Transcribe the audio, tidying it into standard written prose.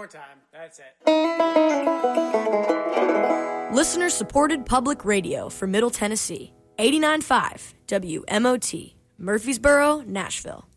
more time. That's it. Listener-supported public radio for Middle Tennessee. 89.5 WMOT, Murfreesboro, Nashville.